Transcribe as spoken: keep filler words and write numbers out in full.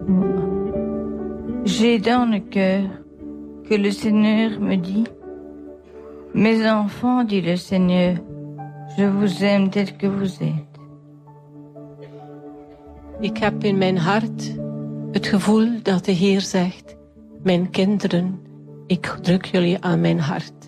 J'ai dans le cœur que le Seigneur me dit, mes enfants, dit le Seigneur, je vous aime tel que vous êtes. Ik heb in mijn hart het gevoel dat de Heer zegt, mijn kinderen, ik druk jullie aan mijn hart.